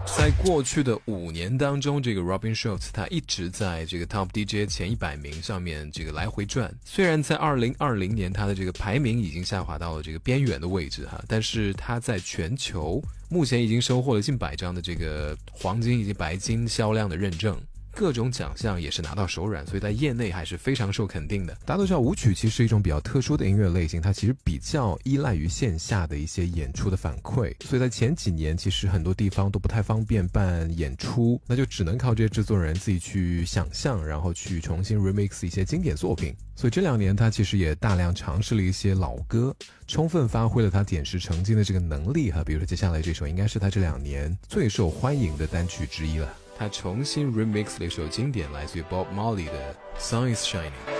在过去的5年当中，这个 Robin Schulz 他一直在这个 Top DJ 前100名上面这个来回转。虽然在2020年他的这个排名已经下滑到了这个边缘的位置哈，但是他在全球目前已经收获了近100张的这个黄金以及白金销量的认证。各种奖项也是拿到手软，所以在业内还是非常受肯定的。 大家都知道舞曲其实是一种比较特殊的音乐类型，它其实比较依赖于线下的一些演出的反馈，所以在前几年其实很多地方都不太方便办演出，那就只能靠这些制作人自己去想象，然后去重新 remix 一些经典作品。所以这2年他其实也大量尝试了一些老歌，充分发挥了他点石成金的这个能力哈。比如说接下来这首应该是他这2年最受欢迎的单曲之一了。 他重新 remix 了一首经典来自于 Bob Marley 的 Sun is Shining。